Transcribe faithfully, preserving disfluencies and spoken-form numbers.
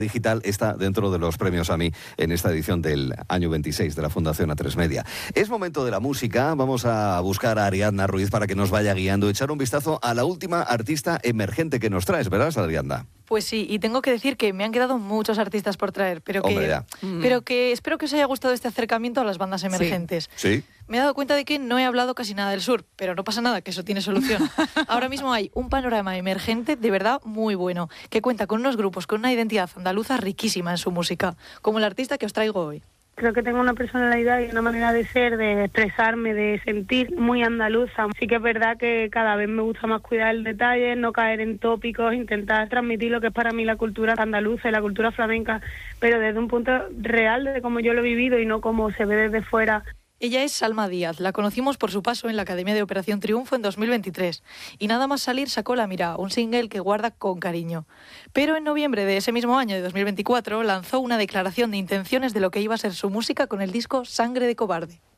digital está dentro de los premios A M I en esta edición del año veintiséis de la Fundación A tres Media. Es momento de la música. Vamos a buscar a Ariadna Ruiz para que nos vaya guiando, echar un vistazo a la última artista emergente que nos traes, ¿verdad, Ariadna? Pues sí, y tengo que decir que me han quedado muchos artistas por traer, pero que, Hombre, ya. pero que espero que os haya gustado este acercamiento a las bandas emergentes. Sí. ¿Sí? Me he dado cuenta de que no he hablado casi nada del sur, pero no pasa nada, que eso tiene solución. Ahora mismo hay un panorama emergente de verdad muy bueno, que cuenta con unos grupos con una identidad andaluza riquísima en su música, como el artista que os traigo hoy. Creo que tengo una personalidad y una manera de ser, de expresarme, de sentir muy andaluza. Sí que es verdad que cada vez me gusta más cuidar el detalle, no caer en tópicos, intentar transmitir lo que es para mí la cultura andaluza y la cultura flamenca, pero desde un punto real de cómo yo lo he vivido y no como se ve desde fuera. Ella es Salma Díaz, la conocimos por su paso en la Academia de Operación Triunfo en dos mil veintitrés y nada más salir sacó La Mirá, un single que guarda con cariño. Pero en noviembre de ese mismo año de dos mil veinticuatro lanzó una declaración de intenciones de lo que iba a ser su música con el disco Sangre de Cobarde.